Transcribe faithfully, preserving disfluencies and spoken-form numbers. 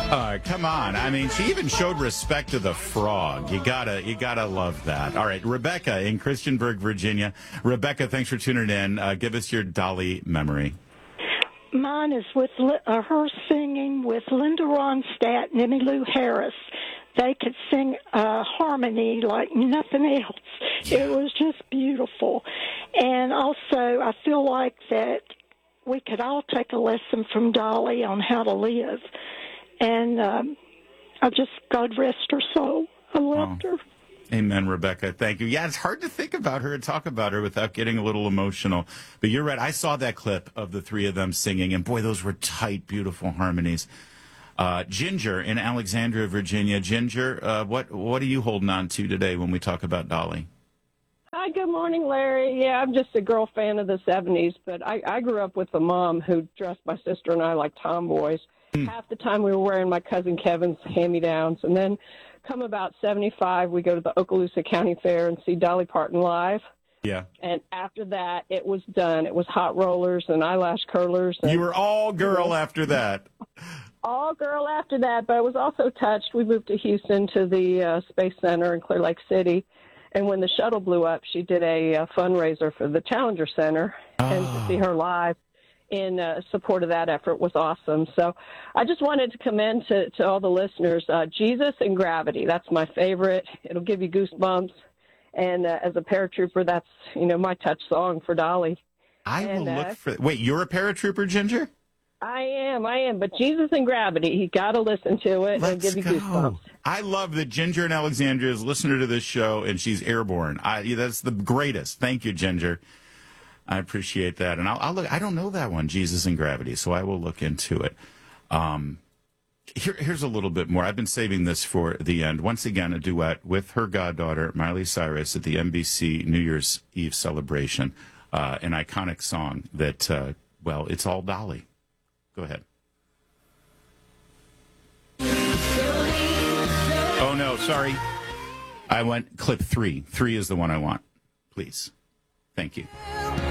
Uh, come on. I mean, she even showed respect to the frog. You gotta, you gotta love that. All right. Rebecca in Christiansburg, Virginia. Rebecca, thanks for tuning in. Uh, give us your Dolly memory. Mine is with uh, her singing with Linda Ronstadt and Emmylou Harris. They could sing uh, harmony like nothing else. Yeah. It was just beautiful. And also, I feel like that we could all take a lesson from Dolly on how to live. And um, I just, God rest her soul. I loved Oh. her. Amen, Rebecca. Thank you. Yeah, it's hard to think about her and talk about her without getting a little emotional. But you're right. I saw that clip of the three of them singing, and boy, those were tight, beautiful harmonies. Uh, Ginger in Alexandria, Virginia. Ginger, uh, what what are you holding on to today when we talk about Dolly? Hi, good morning, Larry. Yeah, I'm just a girl fan of the seventies, but I, I grew up with a mom who dressed my sister and I like tomboys. Mm. Half the time we were wearing my cousin Kevin's hand-me-downs, and then come about seventy-five, we go to the Okaloosa County Fair and see Dolly Parton live. Yeah. And after that, it was done. It was hot rollers and eyelash curlers. And, you were all girl you know, after that. All girl after that, but I was also touched. We moved to Houston to the uh, Space Center in Clear Lake City. And when the shuttle blew up, she did a uh, fundraiser for the Challenger Center. Oh. And to see her live in uh, support of that effort was awesome. So I just wanted to commend to, to all the listeners, uh, Jesus and Gravity. That's my favorite. It'll give you goosebumps. And uh, as a paratrooper, that's, you know, my touch song for Dolly. I and, will look uh, for... Wait, you're a paratrooper, Ginger? I am, I am. But Jesus and Gravity, you got to listen to it. Let's and give you go. goosebumps. I love that Ginger in Alexandria is a listener to this show, and she's airborne. I, that's the greatest. Thank you, Ginger. I appreciate that. And I'll, I'll look. I don't know that one, Jesus and Gravity, so I will look into it. Um, here, here's a little bit more. I've been saving this for the end. Once again, a duet with her goddaughter, Miley Cyrus, at the N B C New Year's Eve celebration. Uh, an iconic song that, uh, well, it's all Dolly. Go ahead. Oh, no, sorry. I went clip three. Three is the one I want. Please. Thank you.